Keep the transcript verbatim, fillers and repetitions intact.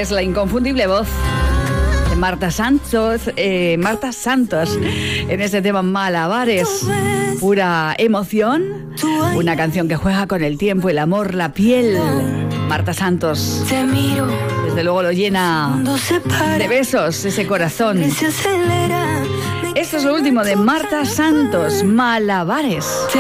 Es la inconfundible voz de Marta Santos, eh, Marta Santos en este tema Malabares. Pura emoción, una canción que juega con el tiempo, el amor, la piel. Marta Santos, desde luego lo llena de besos ese corazón. Esto es lo último de Marta Santos, Malabares.